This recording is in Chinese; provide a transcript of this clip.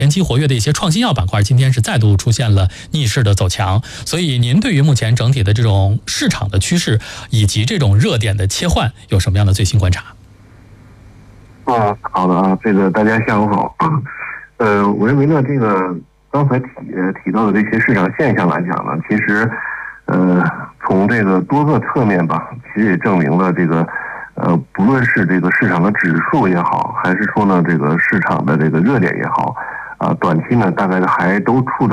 前期活跃的一些创新药板块今天是再度出现了逆势的走强，所以您对于目前整体的这种市场的趋势以及这种热点的切换有什么样的最新观察？ 好的啊，这个大家下午好。我认为呢，这个刚才提到的这些市场现象来讲呢，其实从这个多个侧面吧，其实也证明了这个不论是这个市场的指数也好，还是说呢这个市场的这个热点也好，短期呢大概还都处在